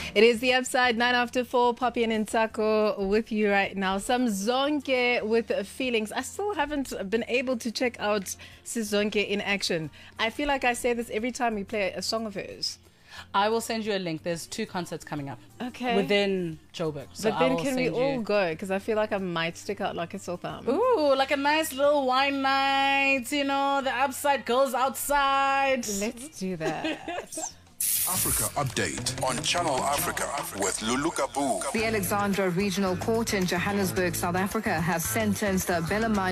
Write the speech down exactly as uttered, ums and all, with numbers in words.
It is the Upside, nine after four. Poppy and Intako with you right now. Some Zonke with feelings. I still haven't been able to check out Sizonke in action. I feel like I say this every time we play a song of hers. I will send you a link. There's two concerts coming up. Okay. Within Joburg. So but then I will can we send all you... go? Because I feel like I might stick out like a sore thumb. Ooh, like a nice little wine night. You know, the Upside goes outside. Let's do that. Africa Update on Channel Africa with Lulu Kabu. The Alexandra Regional Court in Johannesburg, South Africa, has sentenced Bellarmine